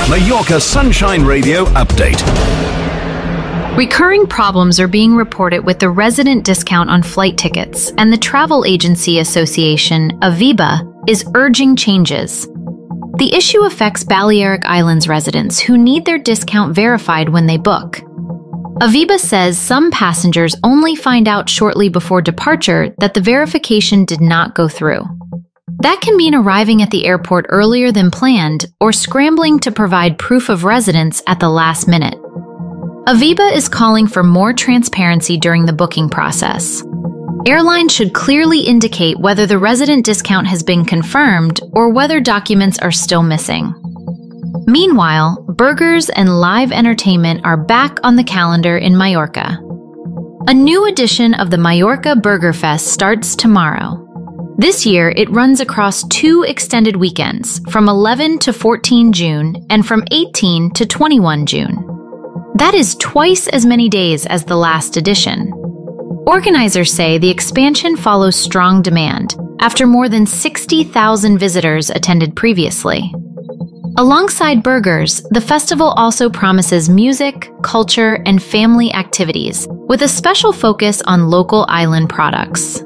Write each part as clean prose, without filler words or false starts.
Mallorca Sunshine Radio update. Recurring problems are being reported with the resident discount on flight tickets, and the Travel Agency Association, Aviva, is urging changes. The issue affects Balearic Islands residents who need their discount verified when they book. Aviva says some passengers only find out shortly before departure that the verification did not go through. That can mean arriving at the airport earlier than planned or scrambling to provide proof of residence at the last minute. Aviva is calling for more transparency during the booking process. Airlines should clearly indicate whether the resident discount has been confirmed or whether documents are still missing. Meanwhile, burgers and live entertainment are back on the calendar in Mallorca. A new edition of the Mallorca Burger Fest starts tomorrow. This year, it runs across 2 extended weekends, from 11 to 14 June and from 18 to 21 June. That is twice as many days as the last edition. Organizers say the expansion follows strong demand, after more than 60,000 visitors attended previously. Alongside burgers, the festival also promises music, culture, and family activities, with a special focus on local island products.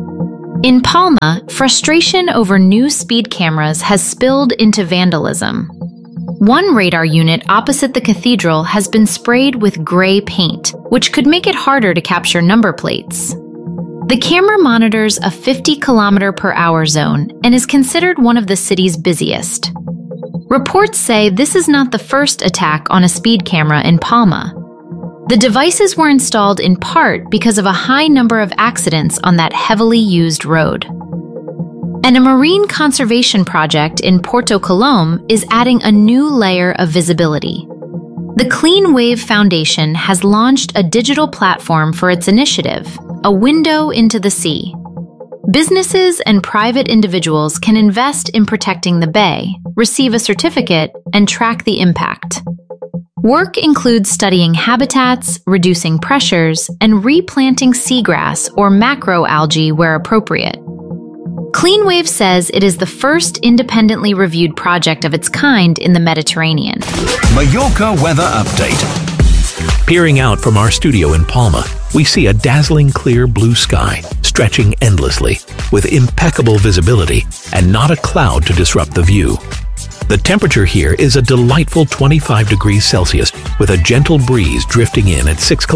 In Palma, frustration over new speed cameras has spilled into vandalism. One radar unit opposite the cathedral has been sprayed with gray paint, which could make it harder to capture number plates. The camera monitors a 50 km/h zone and is considered one of the city's busiest. Reports say this is not the first attack on a speed camera in Palma. The devices were installed in part because of a high number of accidents on that heavily used road. And a marine conservation project in Porto Colom is adding a new layer of visibility. The Clean Wave Foundation has launched a digital platform for its initiative, A Window into the Sea. Businesses and private individuals can invest in protecting the bay, receive a certificate, and track the impact. Work includes studying habitats, reducing pressures, and replanting seagrass or macroalgae where appropriate. Clean Wave says it is the first independently reviewed project of its kind in the Mediterranean. Mallorca weather update. Peering out from our studio in Palma, we see a dazzling clear blue sky stretching endlessly, with impeccable visibility and not a cloud to disrupt the view. The temperature here is a delightful 25 degrees Celsius, with a gentle breeze drifting in at 6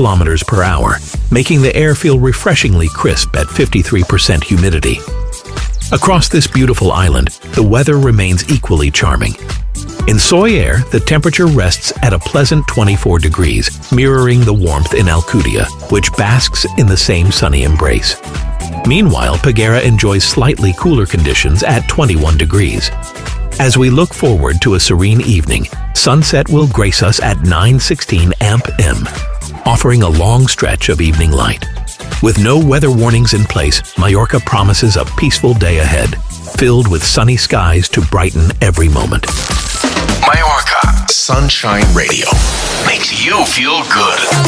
km/h, making the air feel refreshingly crisp at 53% humidity. Across this beautiful island, the weather remains equally charming. In Soyer, the temperature rests at a pleasant 24 degrees, mirroring the warmth in Alcudia, which basks in the same sunny embrace. Meanwhile, Peguera enjoys slightly cooler conditions at 21 degrees. As we look forward to a serene evening, sunset will grace us at 9:16 AM, offering a long stretch of evening light. With no weather warnings in place, Mallorca promises a peaceful day ahead, filled with sunny skies to brighten every moment. Mallorca Sunshine Radio makes you feel good.